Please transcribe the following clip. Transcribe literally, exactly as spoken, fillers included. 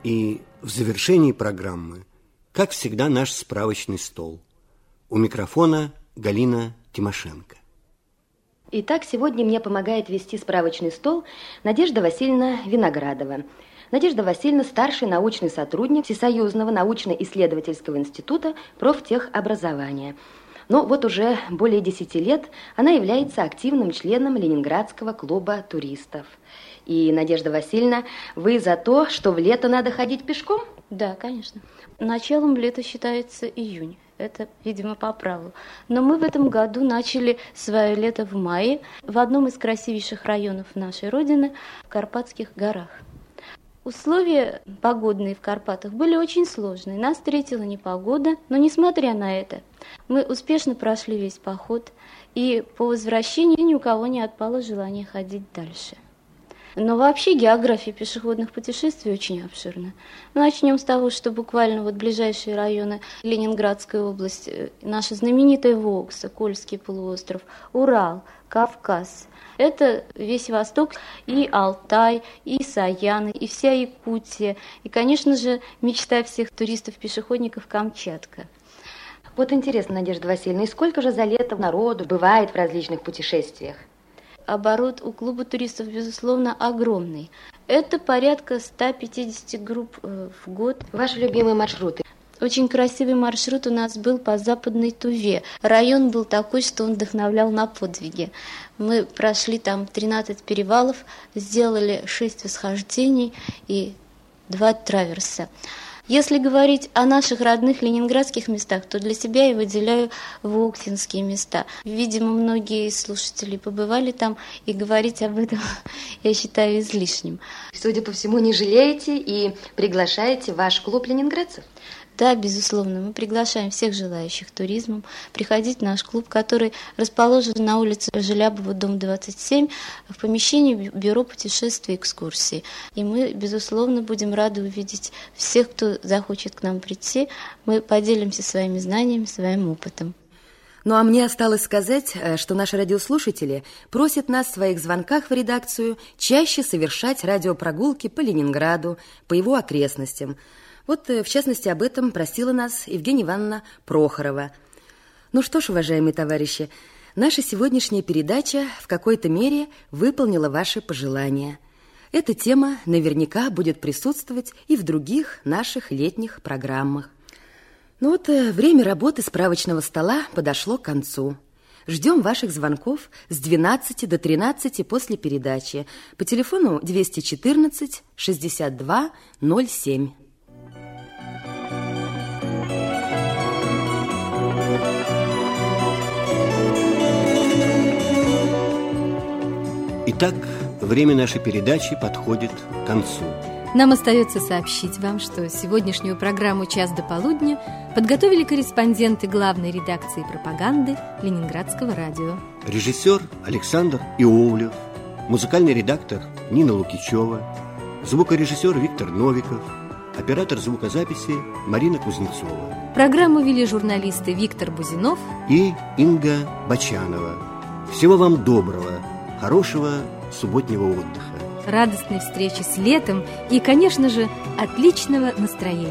И в завершении программы, как всегда, наш справочный стол. У микрофона Галина Тимошенко. Итак, сегодня мне помогает вести справочный стол Надежда Васильевна Виноградова. Надежда Васильевна – старший научный сотрудник Всесоюзного научно-исследовательского института профтехобразования. Но вот уже более десяти лет она является активным членом Ленинградского клуба туристов. И, Надежда Васильевна, вы за то, что в лето надо ходить пешком? Да, конечно. Началом лета считается июнь. Это, видимо, по праву. Но мы в этом году начали свое лето в мае в одном из красивейших районов нашей Родины, в Карпатских горах. Условия погодные в Карпатах были очень сложные. Нас встретила непогода, но несмотря на это, мы успешно прошли весь поход, и по возвращении ни у кого не отпало желание ходить дальше. Но вообще география пешеходных путешествий очень обширна. Начнем с того, что буквально вот ближайшие районы Ленинградской области, наша знаменитая Вокса, Кольский полуостров, Урал, Кавказ. Это весь Восток, и Алтай, и Саяны, и вся Якутия, и, конечно же, мечта всех туристов-пешеходников Камчатка. Вот интересно, Надежда Васильевна, и сколько же за лето народу бывает в различных путешествиях? Оборот у клуба туристов, безусловно, огромный. Это порядка ста пятидесяти групп в год. Ваши любимые маршруты? Очень красивый маршрут у нас был по Западной Туве. Район был такой, что он вдохновлял на подвиги. Мы прошли там тринадцать перевалов, сделали шесть восхождений и два траверса. Если говорить о наших родных ленинградских местах, то для себя я выделяю воксинские места. Видимо, многие слушатели побывали там, и говорить об этом я считаю излишним. Судя по всему, не жалеете и приглашаете в ваш клуб ленинградцев? Да, безусловно, мы приглашаем всех желающих туризмом приходить в наш клуб, который расположен на улице Желябова, дом двадцать семь, в помещении бюро путешествий и экскурсий. И мы, безусловно, будем рады увидеть всех, кто захочет к нам прийти. Мы поделимся своими знаниями, своим опытом. Ну а мне осталось сказать, что наши радиослушатели просят нас в своих звонках в редакцию чаще совершать радиопрогулки по Ленинграду, по его окрестностям. Вот, в частности, об этом просила нас Евгения Ивановна Прохорова. Ну что ж, уважаемые товарищи, наша сегодняшняя передача в какой-то мере выполнила ваши пожелания. Эта тема наверняка будет присутствовать и в других наших летних программах. Ну вот, время работы справочного стола подошло к концу. Ждем ваших звонков с двенадцати до тринадцати после передачи по телефону двести четырнадцать шестьдесят два ноль семь. Итак, время нашей передачи подходит к концу. Нам остается сообщить вам, что сегодняшнюю программу «Час до полудня» подготовили корреспонденты главной редакции пропаганды Ленинградского радио. Режиссер Александр Иовлев, музыкальный редактор Нина Лукичева, звукорежиссер Виктор Новиков, оператор звукозаписи Марина Кузнецова. Программу вели журналисты Виктор Бузинов и Инга Бочанова. Всего вам доброго, хорошего субботнего отдыха, радостной встречи с летом и, конечно же, отличного настроения.